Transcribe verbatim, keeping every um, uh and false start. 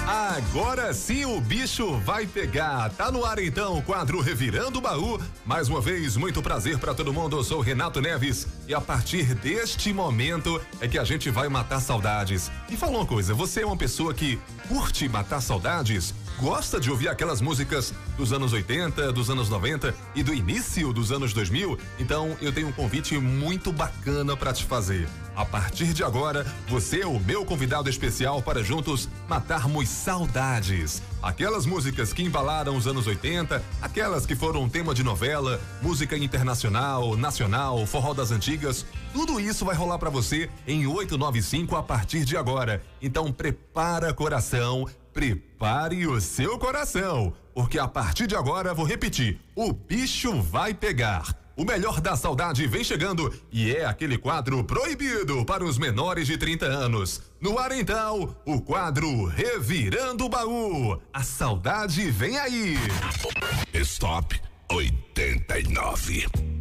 Agora sim o bicho vai pegar. Tá no ar então o quadro Revirando o Baú. Mais uma vez, muito prazer pra todo mundo. Eu sou o Renato Neves e a partir deste momento é que a gente vai matar saudades. E fala uma coisa, você é uma pessoa que curte matar saudades? Gosta de ouvir aquelas músicas dos anos oitenta, dos anos noventa e do início dos anos dois mil? Então eu tenho um convite muito bacana pra te fazer. A partir de agora, você é o meu convidado especial para juntos matarmos saudades. Aquelas músicas que embalaram os anos oitenta, aquelas que foram tema de novela, música internacional, nacional, forró das antigas, tudo isso vai rolar pra você em oito nove cinco a partir de agora. Então prepara coração, prepare o seu coração, porque a partir de agora vou repetir, o bicho vai pegar. O melhor da saudade vem chegando e é aquele quadro proibido para os menores de trinta anos. No ar então, o quadro Revirando o Baú. A saudade vem aí. Stop oitenta e nove.